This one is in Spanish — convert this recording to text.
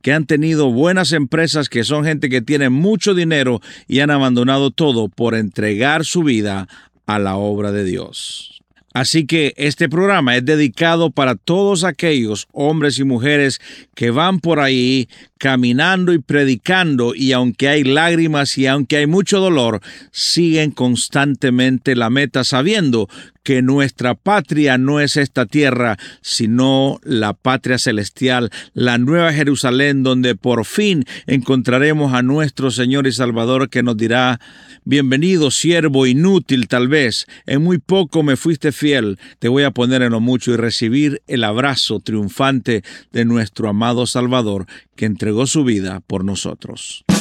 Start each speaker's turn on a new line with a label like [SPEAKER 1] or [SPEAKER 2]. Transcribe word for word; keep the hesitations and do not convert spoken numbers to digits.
[SPEAKER 1] que han tenido buenas empresas, que son gente que tiene mucho dinero y han abandonado todo por entregar su vida a la obra de Dios. Así que este programa es dedicado para todos aquellos hombres y mujeres que van por ahí caminando y predicando, y aunque hay lágrimas y aunque hay mucho dolor, siguen constantemente la meta, sabiendo que nuestra patria no es esta tierra, sino la patria celestial, la nueva Jerusalén, donde por fin encontraremos a nuestro Señor y Salvador, que nos dirá: bienvenido, siervo inútil, tal vez en muy poco me fuiste fiel, te voy a poner en lo mucho, y recibir el abrazo triunfante de nuestro amado Salvador, que entregó su vida por nosotros.